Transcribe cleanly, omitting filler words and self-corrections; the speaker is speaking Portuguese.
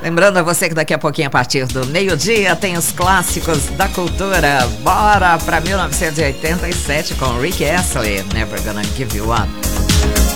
Lembrando a você que daqui a pouquinho, a partir do meio-dia, tem os clássicos da cultura. Bora pra 1987 com Rick Astley, Never Gonna Give You Up.